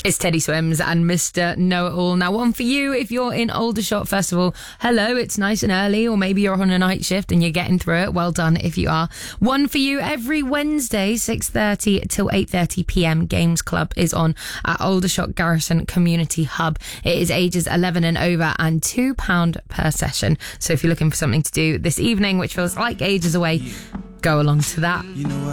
It's Teddy Swims and Mr. Know-It-All. Now, one for you if you're in Aldershot Festival. Hello, it's nice and early, or maybe you're on a night shift and you're getting through it. Well done if you are. One for you every Wednesday, 6:30 till 8:30pm. Games Club is on at Aldershot Garrison Community Hub. It is ages 11 and over and £2 per session. So if you're looking for something to do this evening, which feels like ages away, go along to that. You know